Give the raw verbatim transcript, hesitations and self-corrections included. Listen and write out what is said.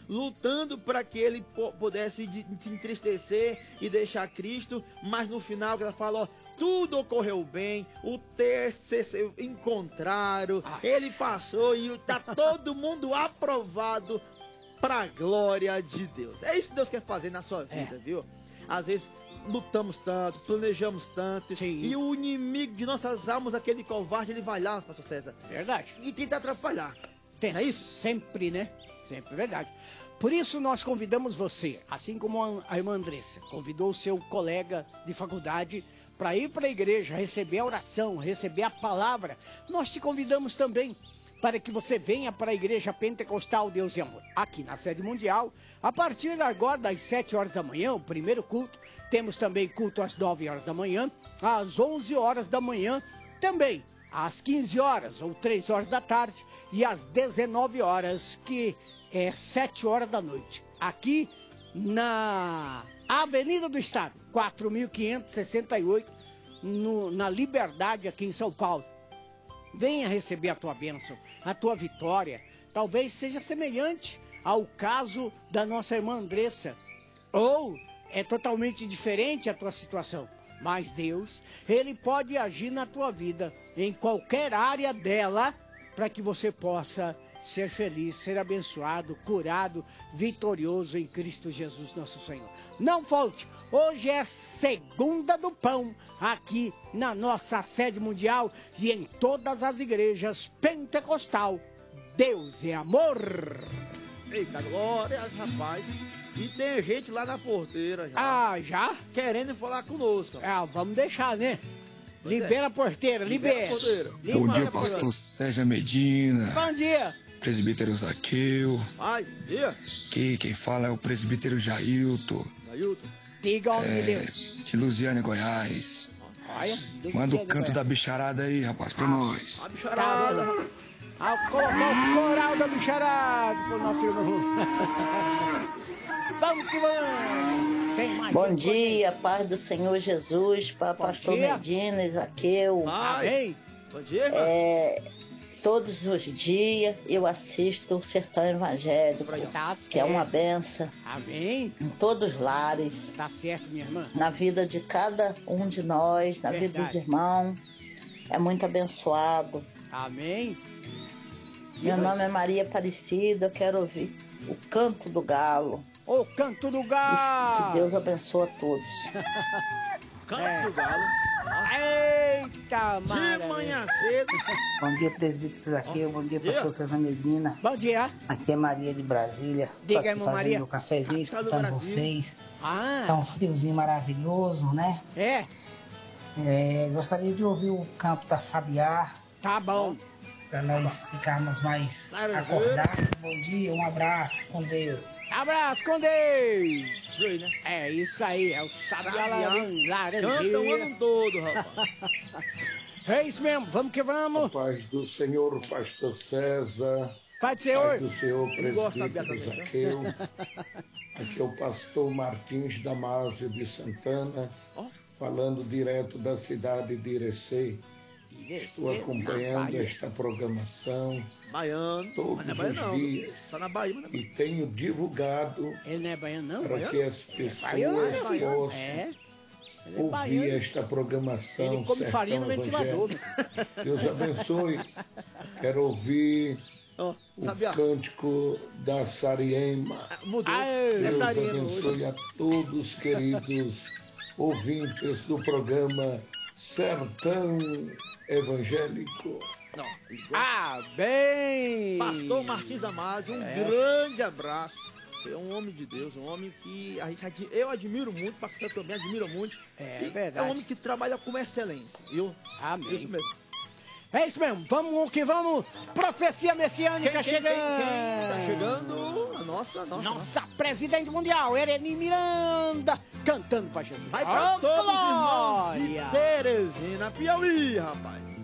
lutando para que ele pudesse se entristecer e deixar Cristo, mas no final ela fala, ó, tudo ocorreu bem, o texto se encontraram, ele passou e tá todo mundo aprovado para a glória de Deus. É isso que Deus quer fazer na sua vida, é. viu? Às vezes lutamos tanto, planejamos tanto, Sim. e o inimigo de nossas almas, aquele covarde, ele vai lá, pastor César. Verdade. E tenta atrapalhar. Tem, é isso? Sempre, né? Sempre, verdade. Por isso nós convidamos você, assim como a irmã Andressa, convidou o seu colega de faculdade para ir para a igreja, receber a oração, receber a palavra. Nós te convidamos também para que você venha para a Igreja Pentecostal Deus e Amor, aqui na sede mundial, a partir agora das sete horas da manhã, o primeiro culto. Temos também culto às nove horas da manhã, às onze horas da manhã, também às quinze horas ou três horas da tarde e às dezenove horas, que é sete horas da noite, aqui na Avenida do Estado, quatro mil quinhentos e sessenta e oito, no, na Liberdade, aqui em São Paulo. Venha receber a tua bênção, a tua vitória. Talvez seja semelhante ao caso da nossa irmã Andressa, ou é totalmente diferente a tua situação. Mas Deus, Ele pode agir na tua vida, em qualquer área dela, para que você possa ser feliz, ser abençoado, curado, vitorioso em Cristo Jesus nosso Senhor. Não falte, hoje é segunda do pão, aqui na nossa sede mundial e em todas as igrejas pentecostal. Deus é amor. Eita, glória, rapaz. E tem gente lá na porteira já. Ah, já? Querendo falar conosco. Ah, vamos deixar, né? Libera é. a porteira, libera. libera. A porteira. Bom dia, pastor Sérgio Medina. Bom dia. Presbítero Zaqueu. Ai, dia. Aqui quem fala é o presbítero Jailton. Jailton. Diga ao é, de Deus. De Luziane, Goiás. Olha, manda o canto da bicharada aí, rapaz, pra ah, nós. A bicharada. Ao colocar o coral da bicharada pro nosso irmão. Vamos que vamos! Tem mais Bom dia, paz do Senhor Jesus, para pastor dia. Medina, Zaqueu. Amém! Bom dia, é, todos os dias eu assisto o Sertão Evangélico, tá que é uma benção. Amém! Em todos os lares. Tá certo, minha irmã. Na vida de cada um de nós, na Verdade. vida dos irmãos. É muito abençoado. Amém! Meu nome é Maria Aparecida, eu quero ouvir o canto do galo. O canto do galo! Que Deus abençoe a todos. Canto é. do galo. Eita, maravilha. De manhã cedo. Bom dia, presbítero Zaqueu. Bom dia, pastor César Medina. Bom dia. Aqui é Maria de Brasília. Diga, Tô aqui irmã Maria. meu cafezinho, escutando vocês. Ah. Tá um friozinho maravilhoso, né? É. é. Gostaria de ouvir o canto da Sabiá. Tá bom. Para nós ficarmos mais acordados. Bom dia, um abraço com Deus. Abraço com Deus. É isso aí, é o Sabiá Laranjeira. Canta o ano todo, rapaz. É isso mesmo, vamos que vamos. Paz do Senhor, pastor César. Paz do Senhor. Paz do Senhor, presbítero Zaqueu. Aqui é o pastor Martins Damásio de Santana, falando direto da cidade de Irecê. Estou acompanhando esta programação baiano, todos não é baiano, os não. dias Tá na Bahia, não. E tenho divulgado Ele não é baiano, não, para baiano? que as pessoas é baiano, é baiano. possam é. É ouvir baiano. esta programação. Ele come farinha no ventilador. Deus abençoe. Quero ouvir oh, o sabia? cântico da Sariema. Mudou. Deus é abençoe a todos, queridos ouvintes do programa Sertão Evangélico. Não, ah, bem! Pastor Martins Damásio, um é. grande abraço. É um homem de Deus, um homem que a gente, eu admiro muito, o pastor também admira muito. É, é verdade. É um homem que trabalha com excelência, viu? Amém. Isso mesmo. É isso mesmo, vamos que vamos. Profecia messiânica quem, quem, chegando. Quem, quem tá chegando? A nossa, nossa, nossa presidente mundial, Ereni Miranda, cantando pra Jesus. Vai pra oh, todos glória. os irmãos de Teresina, Piauí, rapaz.